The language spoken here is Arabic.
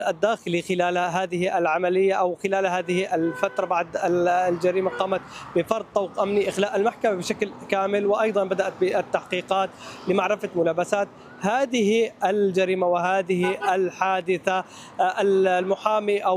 الداخلي خلال هذه العملية أو خلال هذه الفترة بعد الجريمة قامت بفرض طوق أمني إخلاء المحكمة بشكل كامل، وأيضا بدأت بالتحقيقات لمعرفة ملابسات هذه الجريمة وهذه الحادثة. المحامي أو